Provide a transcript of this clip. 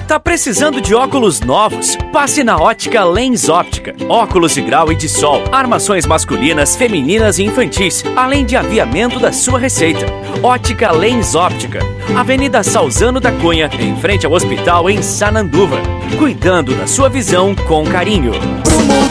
Tá precisando de óculos novos? Passe na Ótica Lens Óptica. Óculos de grau e de sol, armações masculinas, femininas e infantis, além de aviamento da sua receita. Ótica Lens Óptica. Avenida Salzano da Cunha, em frente ao hospital em Sananduva. Cuidando da sua visão com carinho.